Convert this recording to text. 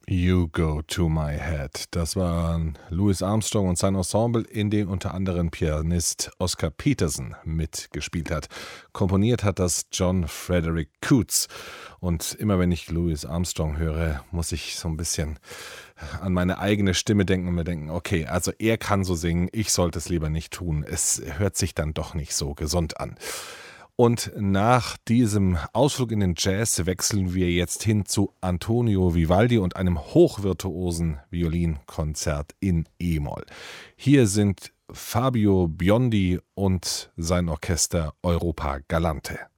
You Go to My Head. Das waren Louis Armstrong und sein Ensemble, in dem unter anderem Pianist Oscar Peterson mitgespielt hat. Komponiert hat das John Frederick Coots. Und immer wenn ich Louis Armstrong höre, muss ich so ein bisschen an meine eigene Stimme denken und mir denken, okay, also er kann so singen, ich sollte es lieber nicht tun. Es hört sich dann doch nicht so gesund an. Und nach diesem Ausflug in den Jazz wechseln wir jetzt hin zu Antonio Vivaldi und einem hochvirtuosen Violinkonzert in E-Moll. Hier sind Fabio Biondi und sein Orchester Europa Galante.